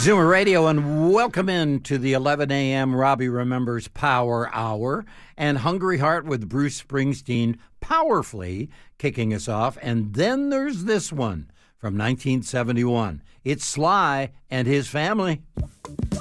Zoomer Radio, and welcome in to the 11 a.m. Robbie Remembers Power Hour, and Hungry Heart with Bruce Springsteen powerfully kicking us off. And then there's this one from 1971. It's Sly and His Family.